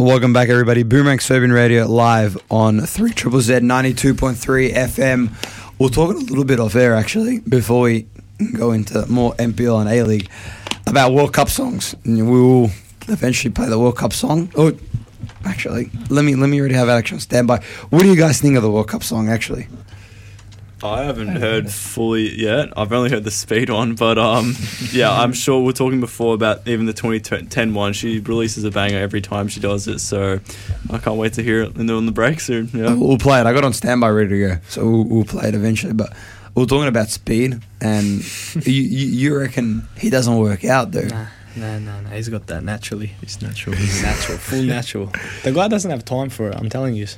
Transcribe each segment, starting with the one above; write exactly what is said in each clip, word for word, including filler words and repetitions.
Welcome back, everybody. Boomerang Serbian Radio live on three Z Z ninety-two point three F M. We're talking a little bit off air, actually, before we go into more N P L and A-League, about World Cup songs. We will eventually play the World Cup song. Oh, actually, let me let me already have Alex on standby. What do you guys think of the World Cup song, actually? I haven't heard fully yet. I've only heard the speed one, but um, yeah, I'm sure we're talking before about even the twenty ten one. She releases a banger every time she does it, so I can't wait to hear it in the, on the break soon. Yeah. We'll play it. I got on standby ready to go, so we'll, we'll play it eventually. But we're talking about speed, and you, you you reckon he doesn't work out, though? Nah. No, no, no. He's got that naturally. He's natural. He's natural, full natural. The guy doesn't have time for it, I'm telling you.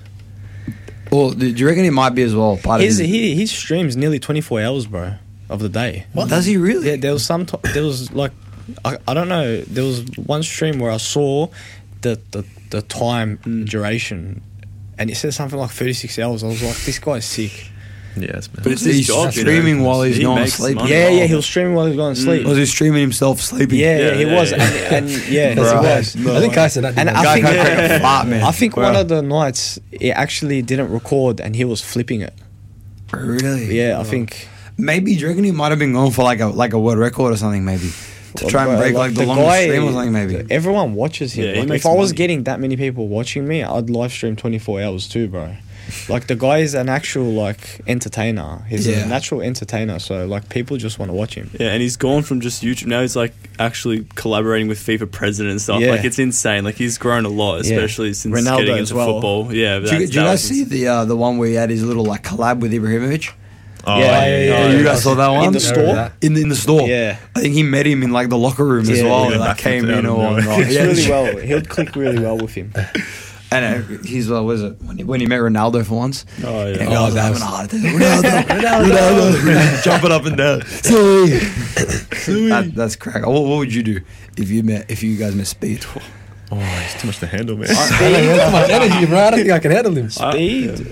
Well, do you reckon he might be as well? Part His, of his... he, his streams nearly twenty-four hours, bro, of the day. What? Does he really? Yeah, there was some, t- there was like, I, I don't know, there was one stream where I saw the, the, the time duration, and it said something like thirty-six hours. I was like, this guy's sick. Yeah, it's but it's his he's job, streaming you know, while he's he going to makes sleep. money. Yeah, yeah, he was streaming while he was going to sleep. Was he streaming himself sleeping? Yeah, yeah, Yeah, he yeah, was, yeah. and, and yeah, Right. he was. No. I think I said that. And didn't I I? think, Guy can't create a fart, man. I think Wow. one of the nights it actually didn't record, and he was flipping it. Really? Yeah, I think. Maybe do you reckon he might have been going for like a like a world record or something? Maybe to Well, try and bro, break like, the, longest guy- stream or something. Maybe. Everyone watches him. Yeah, he Like, makes if I was money. getting that many people watching me, I'd live stream twenty-four hours too, bro. Like, the guy is an actual like entertainer. He's Yeah. a natural entertainer. So like people just want to watch him. Yeah, and he's gone from just YouTube. Now he's like actually collaborating with FIFA president and stuff. Yeah. Like, it's insane. Like, he's grown a lot, Yeah. especially since Ronaldo getting as into well. football. Yeah, Do you, that's- do you that guys was see ins- the uh, the one where he had his little like collab with Ibrahimovic? Oh, Yeah, yeah, yeah, you guys saw that one In the store? that. In the, in the store. Yeah. I think he met him in like the locker room as Yeah, well. yeah. Like came Backflipped in out or of whatnot. Clicks Yeah, really well. He'll click really well with him. And uh, he's uh, what is it when he, when he met Ronaldo for once? Oh, yeah. And Oh, I was that having was- a heart attack. Ronaldo, Ronaldo, Ronaldo, jumping up and down. Sui. that, that's crack. What, what would you do if you met if you guys met Speed? Oh, he's too much to handle, man. I don't have too much energy, bro. I don't think I can handle him. Speed.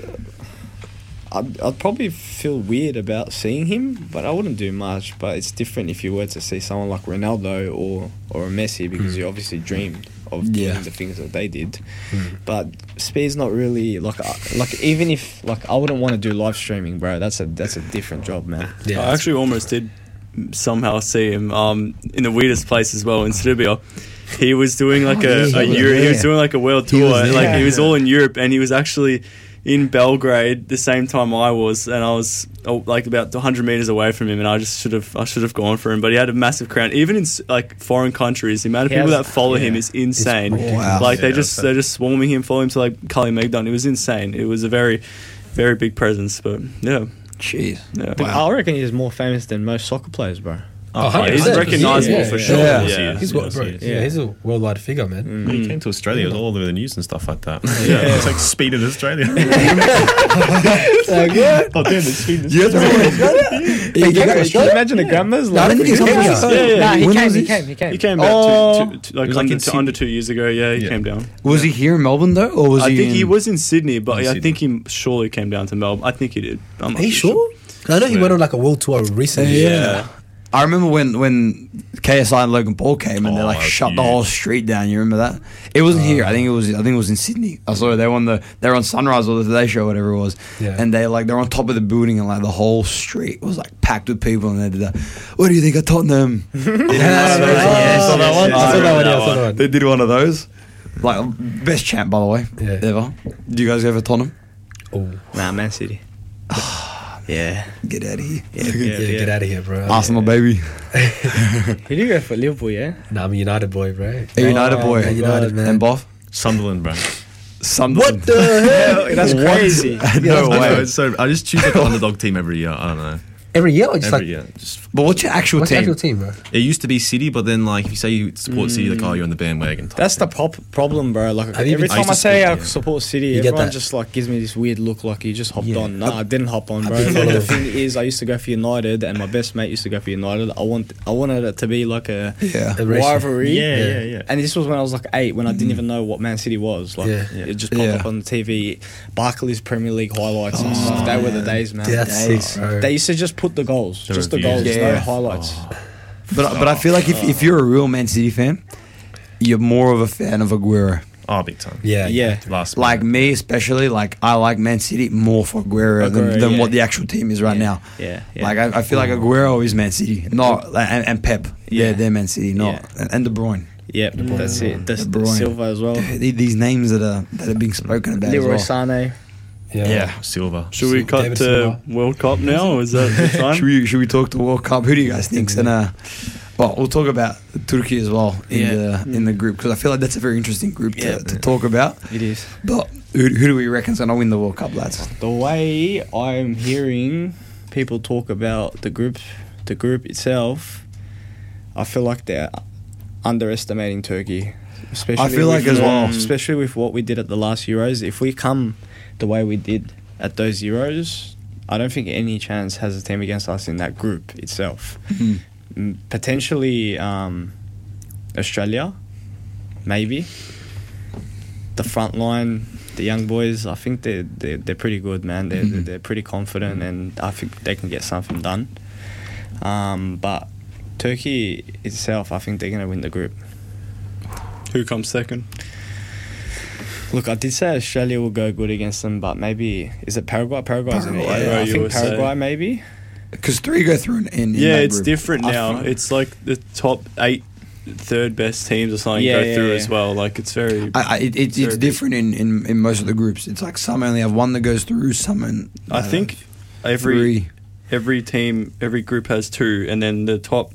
I'd, I'd probably feel weird about seeing him, but I wouldn't do much. But it's different if you were to see someone like Ronaldo or or a Messi, because you obviously dreamed of Yeah. doing the things that they did. But Speed's not really like uh, like even if like I wouldn't want to do live streaming, bro. That's a that's a different job, man. Yeah, I actually almost did somehow see him um, in the weirdest place as well, in Serbia. He was doing like Oh, a, yeah, a he was Euro, he was there. doing like a world He tour. was Like, there. he was all in Europe, and he was actually in Belgrade the same time I was, and I was oh, like about one hundred meters away from him, and I just should have I should have gone for him. But he had a massive crowd, even in s- like foreign countries. The amount of He people has- that follow him yeah. is insane. Wow. Like, they Yeah, just that's- they're just swarming him, following him to like Kali Megdan. It was insane. It was a very, very big presence. But yeah, Jeez. yeah. I reckon he's more famous than most soccer players, bro. Oh, yeah, He's Yeah, recognisable yeah, for yeah. sure. Yeah. Yeah, Yeah. He's, what, bro, Yes, yeah, yes. he's a worldwide figure, man. When he came to Australia, it was all over the news and stuff like that. Yeah. It's like Speed in Australia. Like, what? Oh, damn, it's Speed in Yeah, Australia. Can you imagine the grandmas? No, I don't think he's coming Yeah, here. yeah, Yeah, Nah, he when came, was he this? came, he came. He came back Oh. to, to, to like was like under, in to Sydney. under two years ago. Yeah, he Yeah. came down. Was he here in Melbourne though, or was I he? think in... he was in Sydney, but In I Sydney. think he surely came down to Melbourne. I think he did. I'm not Are you too sure? I know he Yeah. went on like a world tour recently. Yeah. I remember when, when K S I and Logan Paul came and they Oh, like that's shut the huge. whole street down. You remember that? It wasn't here. I think it was. I think it was in Sydney. I saw it. They were on the. They were on Sunrise or the Today Show, whatever it was. Yeah. And they like they're on top of the building and like the whole street was like packed with people and they did that. What do you think of Tottenham? They did one of those. yes, You saw that yes, one? yes. I saw that one, yeah, I saw that one. They did one of those. Like best chant by the way. Yeah. Ever. Do you guys go for Tottenham? Oh, Nah, Man City. yeah. Get out of here. Yeah, yeah, yeah, yeah. get out of here, bro. Arsenal baby. Who do you go for? Liverpool, yeah? Nah, I'm a United boy, bro. A United Oh, boy. yeah, United, man. And Boff. Sunderland, bro. Sunderland. What the hell? That's crazy. no I know, way. it's so I just choose like an underdog team every year. I don't know. Every year or just Every like, year. Just But what's your actual what's team? the actual team, bro? it used to be City, but then like if you say you support City, like oh you're on the bandwagon. type That's the thing. pop- problem, bro. Like Have you every been- I time used I, to say speak, I yeah. support City, You get everyone that? just like gives me this weird look, like you just hopped Yeah. on. Nah, I didn't hop on, bro. been Like, the following. thing is, I used to go for United, and my best mate used to go for United. I want, I wanted it to be like a Yeah. A race. rivalry. Yeah, Yeah. yeah, yeah. And this was when I was like eight, when I didn't even know what Man City was. Like Yeah. it just popped Yeah. up on the T V. Barclays Premier League highlights and stuff. They were the days, man. Yeah, that's Days. sick, bro. They used to just put the goals, The just the reviews. goals, Yeah. no highlights. But but I feel like if, if you're a real Man City fan, you're more of a fan of Aguero. Oh, big time. Yeah, Yeah. Last Like minute. me especially, like I like Man City more for Aguero, than, Aguero, than yeah. what the actual team is right yeah. now. Yeah, yeah. Like I, I feel like Aguero is Man City, not and, and Pep. Yeah, Yeah. they're Man City, not Yeah. and, and De Bruyne. yeah, that's it. That's De the Bruyne. Silva as well. Th- These names that are that are being spoken about. Leroy as well. Sané. yeah. Yeah. Silver. Should we Sil- cut David to Silva. World Cup now? Or is that the time? Should we should we talk to World Cup? Who do you guys think's gonna? Well, we'll talk about Turkey as well in Yeah. the in the group because I feel like that's a very interesting group to, Yeah. to talk about. It is. But who, who do we reckon's gonna win the World Cup, lads? The way I'm hearing people talk about the group, the group itself, I feel like they're underestimating Turkey. Especially I feel like with as what- well. especially with what we did at the last Euros. If we come the way we did at those Euros, I don't think any chance has a team against us in that group itself. Mhm. Mm, Potentially um, Australia, maybe. The front line, the young boys, I think they're they're, they're pretty good, man. They're, they're they're pretty confident, and I think they can get something done. Um, but Turkey itself, I think they're going to win the group. Who comes second? Look, I did say Australia will go good against them, but maybe is it Paraguay? Paraguay's in it. Paraguay, Yeah, I U think S A. Paraguy maybe. Because three go through in, in, in Yeah, that it's group. different I now. think- It's like the top eight, third best teams or something Yeah, go yeah, through yeah. as well. Like it's very. I, I, it, it's Very it's different in, in, in most of the groups. It's like some only have one that goes through, some in, I uh, think every three. every team, every group has two, and then the top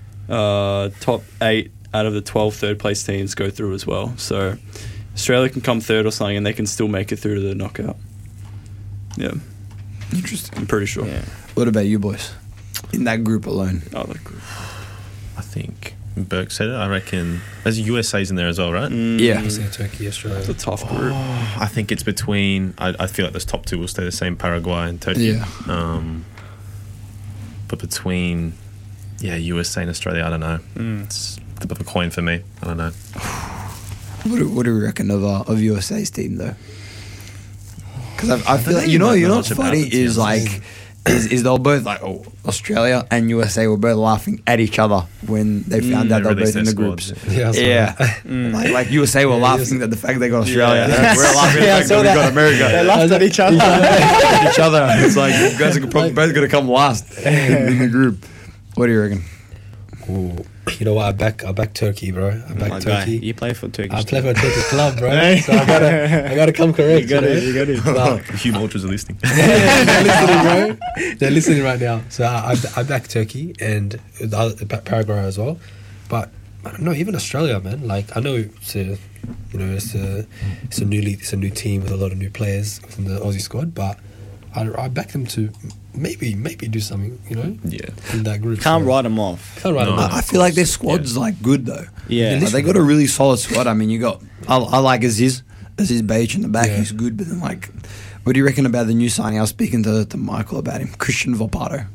uh, top eight out of the twelve third place teams go through as well. So Australia can come third or something, and they can still make it through to the knockout. Yeah, Interesting. I'm pretty sure. Yeah. What about you boys? In that group alone. Oh, that group. I think Burke said it. I reckon there's U S A's in there as well, right? Mm, Yeah. I say Turkey, Australia. It's a tough group. I think it's between. I, I feel like those top two will stay the same: Paraguay and Turkey. Yeah. Um, but between, yeah, U S A and Australia, I don't know. Mm. It's a bit of a coin for me. I don't know. What do, what do we reckon of uh, of U S A's team though? Because I, I feel don't like you know know you know much what's about funny the team. is like is, is they're both like oh, Australia and U S A were both laughing at each other when they found Mm, out they they were both released in the their groups. squads. Yeah, I saw Yeah, that. Mm. like, like U S A were Yeah, laughing yes. at the fact they got Australia. Yeah. We're laughing Yeah, I at the fact saw that we that. got America. They laughed at each other. at each other. It's like you guys are probably both going to come last in the group. What do you reckon? Ooh. You know what? I back I back Turkey, bro. I back My guy, Turkey. you play for Turkish. I play team. for a Turkish club, bro. So I gotta I gotta come correct. You got know? it. You got it. Well, Hume Ultras are listening. they're listening, bro. They're listening right now. So I, I, I back Turkey and the other, Pa- Paraguay as well. But I don't know, even Australia, man. Like I know it's a, you know, it's a, it's a newly, it's a new team with a lot of new players within the Aussie squad. But I, I back them to maybe, maybe do something, you know, Yeah. in that group. Can't So- write them off. Can't write No. them off. I, I feel like their squad's like good though. Yeah. Like, they got a really solid squad. I mean, you got I, I like Aziz, Aziz Beich in the back. Yeah. He's good, but then like, what do you reckon about the new signing? I was speaking to, to Michael about him, Christian Volpato.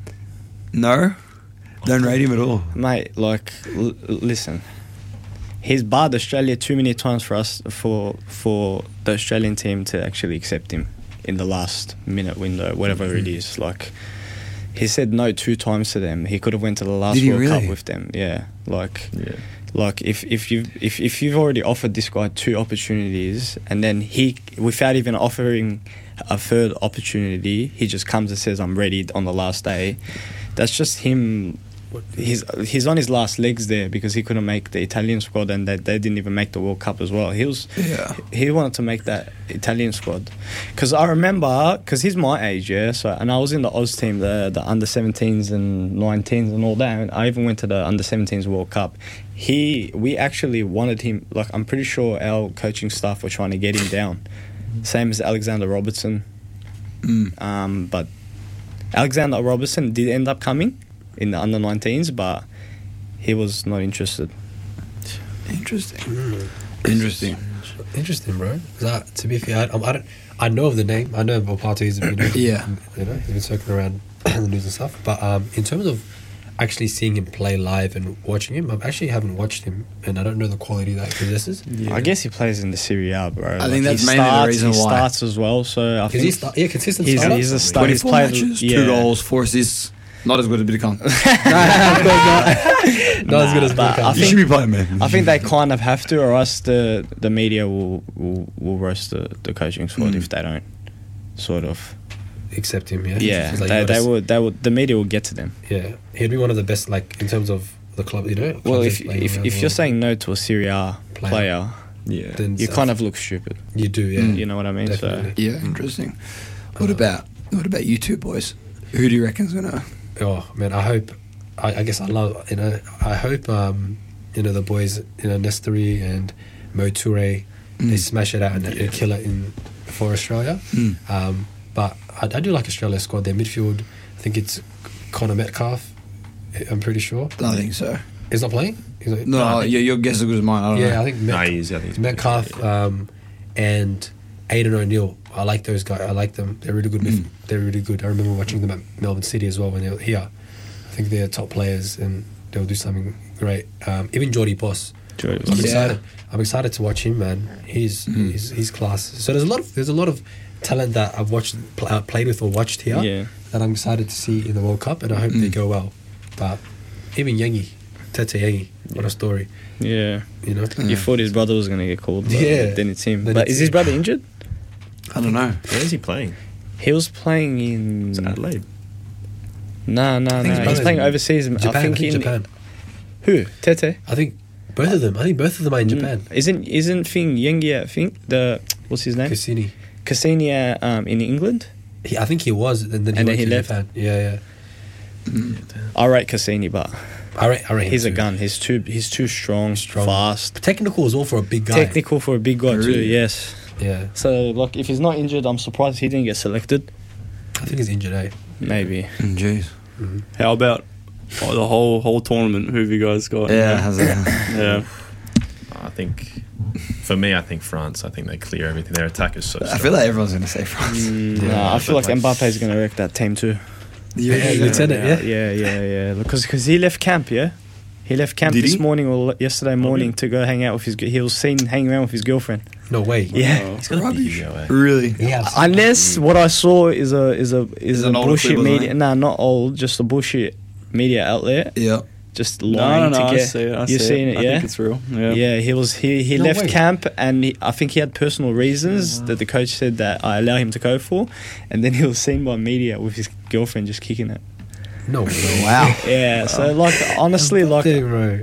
No, don't rate him at all. Mate, like, l- listen, he's barred Australia too many times for us for for the Australian team to actually accept him in the last minute window, whatever it is. Like, he said no two times to them. He could have went to the last Did he World really? Cup with them. Yeah, like, Yeah. like if if you if if you've already offered this guy two opportunities and then he, without even offering a third opportunity, he just comes and says, "I'm ready" on the last day. That's just him. He's he's on his last legs there because he couldn't make the Italian squad and they, they didn't even make the World Cup as well. He was Yeah. he wanted to make that Italian squad because I remember because he's my age, yeah. So and I was in the Oz team, the the under seventeens and nineteens and all that. And I even went to the under seventeens World Cup. He we actually wanted him. Like I'm pretty sure our coaching staff were trying to get him down. Same as Alexander Robertson. Mm. Um, but Alexander Robertson did end up coming in the under nineteens, but he was not interested. Interesting. Mm. Interesting. Interesting, bro. 'Cause I, to be fair, I, I don't. I know of the name. I know Volpato is, you know, Yeah. you know, he's been circling around the news and stuff. But um, in terms of actually seeing him play live and watching him, I actually haven't watched him, and I don't know the quality that he possesses. I guess he plays in the Serie A, bro. I think Like, that's he mainly the starts, reason he why. starts as well. So I Is think he start, yeah, consistent he's, starter? he's a star. He's twenty-four played matches, yeah. two goals, four assists. Not as good as Bidikong. Of course not. Not as good as but Bidikong. I You should be playing, man. I think they kind of have to, or else the the media will will, will roast the, the coaching squad Mm. if they don't sort of. Accept him, yeah. Yeah, He's like, they, you they gotta- will. They will. The media will get to them. Yeah, he'd be one of the best, like in terms of the club, you know. Well, clubs if he's playing if, around if the you're world. saying no to a Serie A Player. player, Yeah. Then you so- kind of look stupid. you do, yeah. Mm. You know what I mean? Definitely. Yeah, interesting. What about what about you two boys? Who do you reckon's gonna? Oh man, I hope. I, I guess I love. You know, I hope. Um, you know the boys. You know, Nestori and Mo Toure. They Mm. smash it out and, and kill it in for Australia. Mm. Um, but I, I do like Australia's squad. Their midfield. I think it's Connor Metcalf. I'm pretty sure I think so. he's not playing. He's not, No, yeah, your guess is as good as mine. I don't yeah, know. I think No, Met, he is. I think he's Metcalf yeah. um, and Aidan O'Neill. I like those guys. I like them. They're really good. Midf- Mm. They're really good. I remember watching them at Melbourne City as well when they were here. I think they're top players and they'll do something great. Um, even Jordy Boss. I'm Yeah. excited. I'm excited to watch him, man. He's Mm. he's, he's class. So there's a lot of there's a lot of talent that I've watched pl- uh, played with or watched here Yeah. that I'm excited to see in the World Cup, and I hope they Mm. go well. But even Yengi, Tete Yengi, what a story, Yeah. you know. Yeah. You thought his brother was gonna get called. But Yeah. Then it's him. Then but it's is his him. brother injured? I don't know. Where is he playing? He was playing in. It's Adelaide. No, no, I think his no. He's brother's playing in overseas. Japan. I think, I think in Japan. Who? Tete. I think both of them. I think both of them are in Japan. Mm. Isn't isn't Thing Yengi at Thing the what's his name? Cassini. Cassini at, um in England. He, I think he was, and then he, And then went he to left. Japan. Yeah, yeah. I rate Cassini, but I rate, I rate him he's a too. gun. He's too he's too strong, Strong. fast, Technical as well for a big guy. technical for a big guy too. Really? Yes. Yeah, So like, if he's not injured, I'm surprised he didn't get selected. I think he's injured. Eh? Maybe. Mm, Jeez. How about oh, the whole whole tournament? Who have you guys got? Yeah, has a, Yeah. I think, for me, I think France. I think they clear everything. Their attack is so strong. I feel like everyone's gonna say France. Mm, Yeah, nah, I feel like but like- Mbappe's gonna wreck that team too. Yeah, Lieutenant. Yeah. yeah, yeah, yeah. Because because he left camp, yeah. He left camp Did this he? morning or yesterday morning to go hang out with his. gi- He was seen hanging around with his girlfriend. No way. Yeah. Oh. It's gonna Rubbish. be Hugo, eh? Really? Yeah. Unless what I saw is a is a is, Is a an older bullshit clip or media. something? Nah, not old. Just a bullshit media outlet. Yeah. Just No, lying no, no. to I get. see it. I You've see seen it. it, I yeah. think it's real. Yeah. Yeah, he was he, he No left way. camp and he, I think he had personal reasons that the coach said that I allow him to go for, and then he was seen by media with his girlfriend just kicking it. No way. Wow. Yeah, so like honestly, like Damn, bro.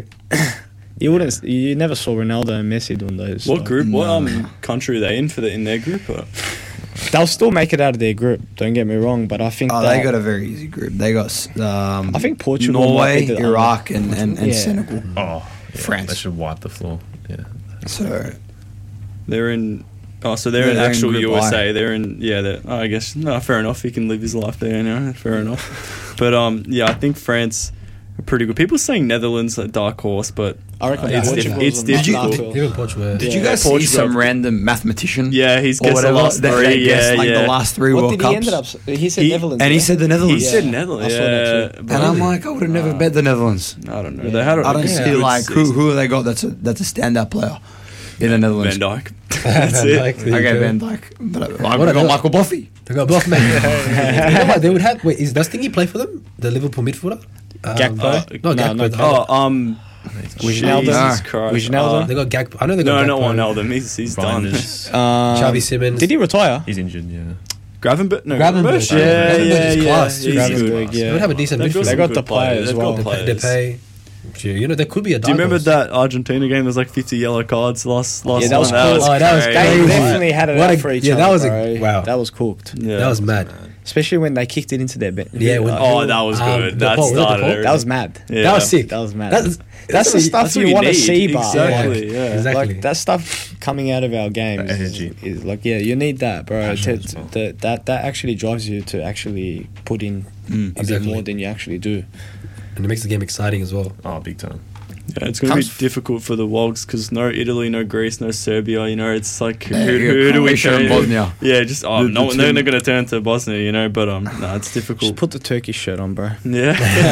you wouldn't, you never saw Ronaldo and Messi doing those. What like- group? What No, um no. country are they in for the in their group? Or? They'll still make it out of their group. Don't get me wrong, but I think Oh, they'll- they got a very easy group. They got um, I think Portugal might Norway, be the- Iraq, and, and, and Yeah. Senegal. Oh, yeah, France. They should wipe the floor. Yeah. So They're in. Oh, so they're Yeah, in they're in actual Group U S A. I. They're in. Yeah, they're, oh, I guess. No, fair enough. He can live his life there. You know, fair enough. But um, yeah, I think France are pretty good. People saying Netherlands a dark horse, but I reckon uh, it's, Portugal's diff- it's a difficult. Did you- Even Portugal. did Yeah. you guys Portugal. see some random mathematician? Yeah, he's or guessed the whatever last that three. they guessed Yeah, like yeah. the last three What World did Cups. he ended up? s- He said He- Netherlands, and he yeah? said the He Netherlands. said Yeah. Netherlands. I saw that Yeah, too. but And I'm like, I would have never bet the Netherlands. I don't know. They had. A, I don't it's see good like who season. who have they got that's a that's a standout player in the Netherlands. Van Dyke. That's Van it. Dijk, there you Okay, go. Van Dyke. But I, I What got about- Michael Buffy. They got both, man. You know what? They would have. Wait, is does Thingy play for them? The Liverpool midfielder? Um, Gakpo? Uh, no, No, Gakpo. no, the no. other- Oh, um. Wijnaldum. Jesus No. Christ. Wijnaldum. Uh, They got Gakpo. I know they got no, Gakpo. not Wijnaldum. He's he's done. Reinders. Um, Xavi Simmons. Did he retire? He's injured. Yeah. Gravenberch? No, Gravenberch. Gravenberch? Yeah, Gravenberch yeah, is yeah. class. He's Gravenberch, good. yeah. They would have a decent They've got midfield. They some got good the players as They've well. got players. Depay. Gee, you know, there could be a Do you dark remember horse. that Argentina game? There was like fifty yellow cards last last Yeah, that was one. cool. Oh, that was They crazy. definitely had it What out a- for each yeah, other. that was a- bro. wow. That was cooked. Yeah. That was mad. Especially when they kicked it into their bench. Yeah, when- Oh, that was Um, good. the that Paul, was it the started. Paul? everything. That was mad. Yeah. That was sick. That was mad. That's, That's the a- stuff that's you what you want to need. see, but Exactly, like, yeah. Exactly. like that stuff coming out of our games, The is, energy. is like yeah, you need that, bro. Passion To- as well. to- that that actually drives you to actually put in Mm. a Exactly. bit more than you actually do. And it makes the game exciting as well. Oh, big time. Yeah, it's going to be Comes- difficult for the Wogs because no Italy, no Greece, no Serbia. You know, it's like who, Yeah, who, you got who do we Croatia and turn? Bosnia. Yeah, just oh The- no, the they're two- not going to turn to Bosnia. You know, but um, no, it's Just difficult. put the Turkish shirt on, bro. Yeah.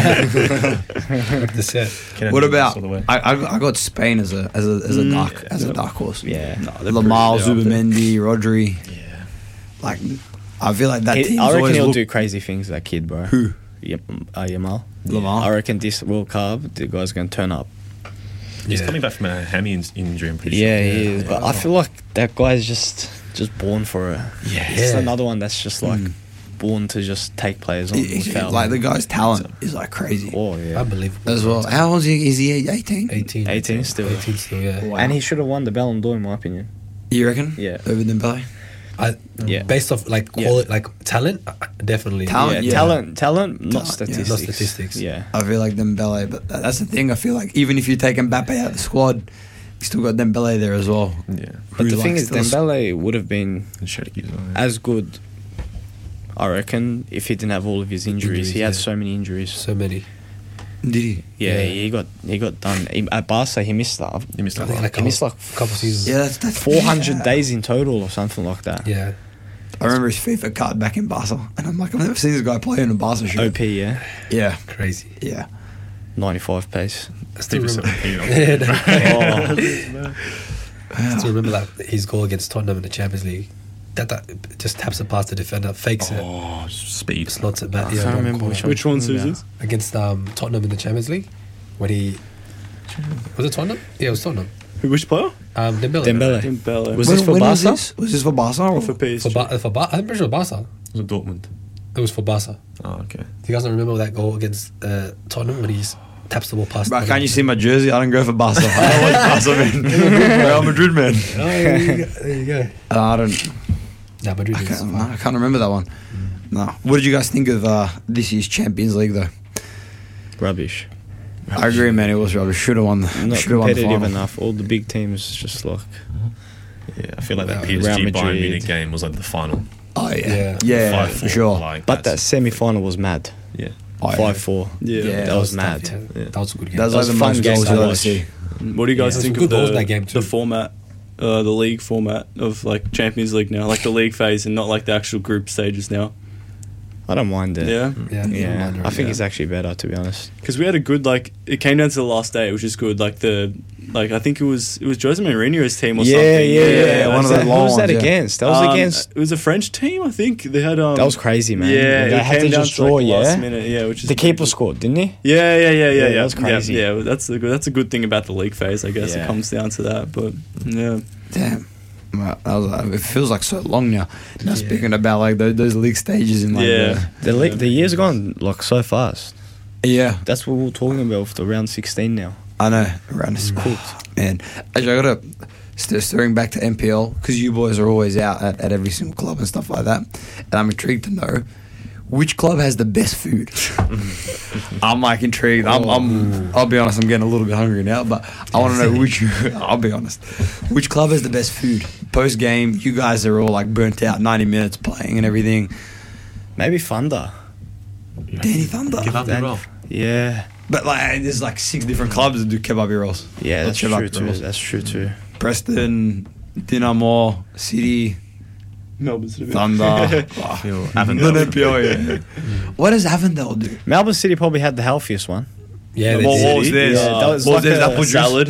The set. Can I What do about? this all the way? I, I I got Spain as a as a as a Mm, dark yeah. as a dark horse. Yeah, no, they're Lamar, pretty- they're up there. Zubimendi, Rodri. Yeah. Like, I feel like that He- team's I reckon always he'll look, do crazy things. That kid, bro. who Yep, uh, Yamal. Lamar. I reckon this World Cup, the guy's going to turn up. He's Yeah. coming back from a hammy in- injury, I'm pretty Yeah, sure. he is. But I feel like that guy's just just born for it. Yeah. He's Yeah. another one that's just like Mm. born to just take players on He- he- without. like the guy's talent is like crazy Oh yeah. Unbelievable. as well. How old is he? Is he eighteen? eighteen. eighteen still. eighteen still, yeah. Wow. And he should have won the Ballon d'Or in my opinion. You reckon? Yeah. Over Dembele. I, Yeah. Based off like Yeah. quality, like talent, uh, definitely. Talent, yeah, yeah. talent, talent, not Talent, yeah. statistics. Not statistics. Yeah. I feel like Dembele, but tha- that's the thing. I feel like even if you take Mbappe out of the squad, you still got Dembele there as well. Yeah. But Who, the thing like, is, still s- Dembele would have been And Shaqiri as well, yeah. as good, I reckon, if he didn't have all of his injuries. Injuries, he had yeah. so many injuries. So many. Did he? Yeah, Yeah. he got he got done He- at Barca. He missed that. You missed I a think lot. like He missed like a couple seasons. Yeah, that's, that's four hundred yeah. days in total or something like that. Yeah. I remember his FIFA card back in Barca, and I'm like, I've never seen this guy play in a Barca shirt. O P, yeah, Yeah, Crazy. yeah. ninety-five pace. I still FIFA remember. seventeen. Yeah, no. Oh, I still remember like his goal against Tottenham in the Champions League. That, that just taps it past the defender, fakes it, Oh, speed. slots it back. I yeah, can't wrong remember corner. which one. Which one's Yeah. Susan's? Against um, Tottenham in the Champions League, when he was it Tottenham? Yeah, it was Tottenham. Who? Which player? Um, Dembele. Dembele. Dembele. Was when, this for when was Barca? this? Was this for Barca or Or for P S G? For ba- for ba- I'm pretty sure Barca. Was it Dortmund? It was for Barca. Oh, okay. Do you guys not remember that goal against uh, Tottenham when he s- taps the ball past? Bro, the- can't you see my jersey? I don't go for Barca. I don't watch Barca, man. Real Madrid, man. Oh, there you go. There you go. Uh, I don't. Nah, Madrid I is can't, fine. I can't remember that one. No. What did you guys think of uh, this year's Champions League, though? Rubbish. I agree, man. It was rubbish. Should have won. The, Not should have won the competitive final. enough. All the big teams just like Yeah, I feel like that Wow. P S G Real Bayern Madrid. Munich game was like the final. Oh yeah, Yeah. yeah, five for four, sure. Like, But that that's- semi-final was mad. yeah. Oh, yeah. Five four. Yeah. Yeah. that was tough, mad. yeah. Yeah. That was a good game. That was That like was the a fun most game goals to you'll ever watch. see. What do you guys Yeah. think Some of good goals the, in that game too. the format, uh, the league format of like Champions League now, like the league phase and not like the actual group stages now? I don't mind it. Yeah, yeah, Yeah, I think Yeah. it's actually better to be honest. because we had a good like it came down to the last day, which is good. Like the like I think it was it was Jose Mourinho's team or Yeah, something. yeah, yeah. one of Who's the that- long Who was that ones, yeah. against? That was Um, against. It was a French team, I think. They had um. That was crazy, man. Yeah, they it had came to down just to, like, draw. the Yeah, last minute, yeah, which is the pretty keeper good. scored, didn't he? Yeah, yeah, yeah, yeah, Yeah, yeah. that was crazy. Yeah, yeah, that's the good. That's a good thing about the league phase, I guess. It Yeah. comes down to that, but yeah. Damn. Well, that was, uh, it feels like so long now. Now Yeah. speaking about like those, those league stages in like Yeah. The le- the year's gone like so fast. the, yeah, That's what we were talking about with the round sixteen now. I know. Around is cooked, man. Actually, I gotta st- stirring back to N P L because you boys are always out at, at every single club and stuff like that, and I'm intrigued to know which club has the best food. I'm like intrigued. I'm, I'm. I'll be honest. I'm getting a little bit hungry now, but I want to know which. I'll be honest. Which club has the best food? Post game, you guys are all like burnt out, ninety minutes playing and everything. Maybe Thunder. Danny Thunder. Give up the Then- roll. Yeah, But like, there's like six different clubs that do kebabi rolls. yeah, Or that's kebab true too. rolls. That's true too. Preston, Dinamo, City, Melbourne's a bit. Thunder. Feel Not Avondale. N P L, yeah. What does Avondale do? Melbourne City probably had the healthiest one. Yeah, they What, did. what was theirs? Yeah, that was what like theirs? a Apple salad.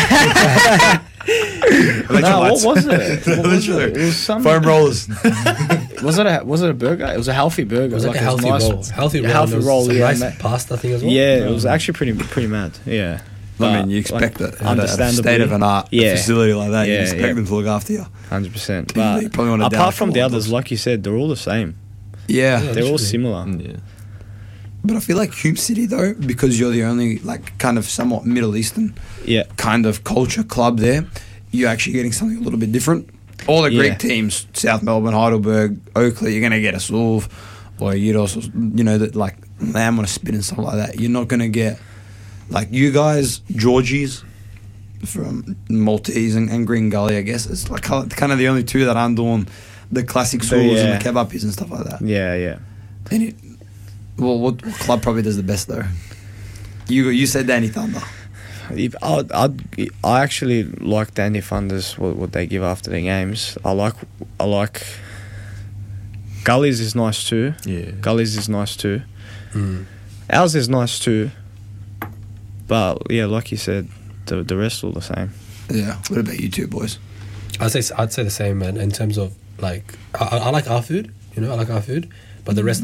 No, what was it? What was Literally. it? It was some. Foam rollers. Was it a was it a burger? It was a healthy burger. It was like, a healthy nice- roll. Healthy a roll. healthy and there was roll. some Yeah, rice ma- and pasta thing as well. yeah, it was actually pretty pretty mad. Yeah, I mean, But, you expect like, that at a- at a understandably. state of an art Yeah. facility like that. you Yeah, expect yeah. them to look after you. Hundred percent. You But probably wanna down apart a from the couple of others, those. like you said, they're all the same. Yeah. Yeah. They're all literally. similar. Yeah. But I feel like Hume City, though, because you're the only, like, kind of somewhat Middle Eastern Yeah, kind of culture club there, you're actually getting something a little bit different. All the Yeah. Greek teams, South Melbourne, Heidelberg, Oakley, you're going to get a Sulv or a Euros, or, you know, that like lamb on a spit and stuff like that. You're not going to get, like, you guys, Georgies from Maltese and, and Green Gully, I guess. It's like kind of the only two that aren't doing the classic The- Sulvs yeah. and the kebabis and stuff like that. yeah, yeah. And it, well, what, what club probably does the best, though? You you said Danny Thunder. If I'd, I'd, I actually like Danny Thunders what, what they give after their games. I like I like Gullies is nice too. Yeah. Gullies is nice too. Mm. Ours is nice too. But yeah, like you said, the the rest all the same. Yeah. What about you two boys? I'd say I'd say the same, man. In terms of like, I, I I like our food. You know, I like our food, but the rest like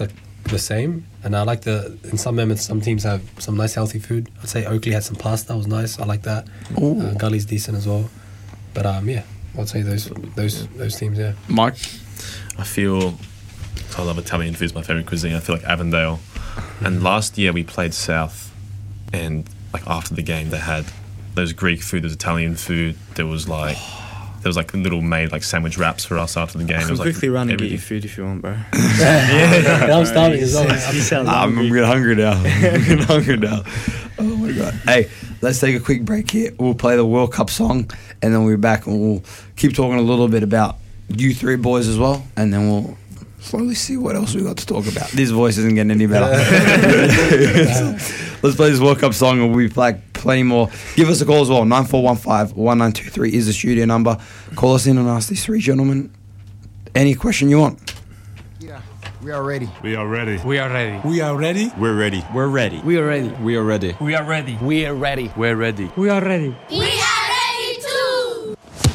the same. And I like the in some moments some teams have some nice healthy food. I'd say Oakley had some pasta, was nice. I like that. Uh, Gully's decent as well. But um, yeah, I'd say those those those teams. Yeah. Mike? I feel I love Italian food. It's my favorite cuisine. I feel like Avondale. And last year we played South, and like after the game they had those Greek food, there's Italian food. There was like there was like little made like sandwich wraps for us after the game. I It can was like quickly run and get everything. you food if you want, bro. yeah, I'm starving as well. You sound I'm hungry. getting hungry now. I'm getting hungry now. Oh my god. Hey, let's take a quick break here. We'll play the World Cup song, and then we'll be back and we'll keep talking a little bit about you three boys as well, and then we'll slowly see what else we got to talk about. This voice isn't getting any better. Let's play this World Cup song, and we'll be back plenty more. Give us a call as well. nine four one five, one nine two three is the studio number. Call us in and ask these three gentlemen any question you want. Yeah, we are ready. We are ready. We are ready. We are ready. We're ready. We're ready. We are ready. We are ready. We are ready. We are ready. We're ready. We are ready. We